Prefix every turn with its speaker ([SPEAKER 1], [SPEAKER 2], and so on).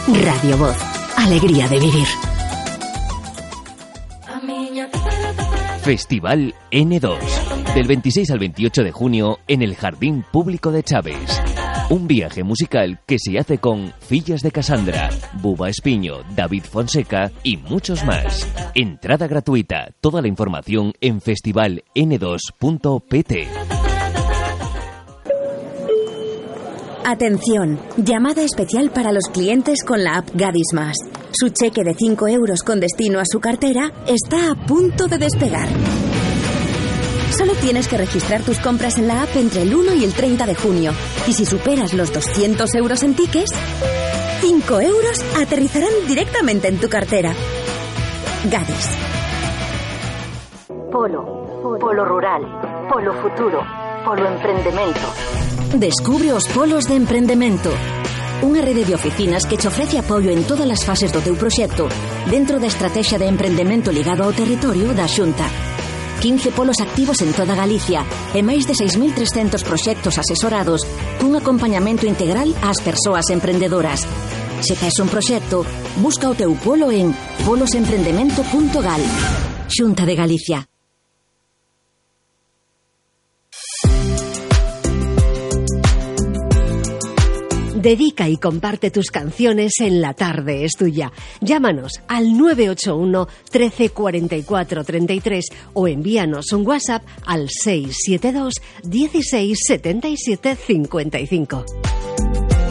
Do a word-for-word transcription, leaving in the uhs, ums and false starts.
[SPEAKER 1] Radio Voz. Alegría de vivir.
[SPEAKER 2] Festival N dos. Del veintiséis al veintiocho de junio en el Jardín Público de Chaves. Un viaje musical que se hace con Fillas de Cassandra, Buba Espiño, David Fonseca y muchos más. Entrada gratuita. Toda la información en festival n dos punto p t.
[SPEAKER 3] Atención, llamada especial para los clientes con la app Gadis Más. Su cheque de cinco euros con destino a su cartera está a punto de despegar. Solo tienes que registrar tus compras en la app entre el uno y el treinta de junio. Y si superas los doscientos euros en tickets, cinco euros aterrizarán directamente en tu cartera. Gadis.
[SPEAKER 4] Polo, Polo Rural, Polo Futuro, Polo Emprendemento.
[SPEAKER 1] Descubre os polos de emprendemento. Unha rede de oficinas que te ofrece apoio en todas as fases do teu proxecto dentro da estrategia de emprendemento ligado ao territorio da Xunta. quince polos activos en toda Galicia e máis de seis mil trescentos proxectos asesorados cun acompañamento integral ás persoas emprendedoras. Se tes un proxecto, busca o teu polo en polos emprendemento punto gal. Xunta de Galicia.
[SPEAKER 5] Dedica y comparte tus canciones en La Tarde es Tuya. Llámanos al nueve ocho uno, trece, cuarenta y cuatro, treinta y tres o envíanos un WhatsApp al seis siete dos, dieciséis, setenta y siete, cincuenta y cinco.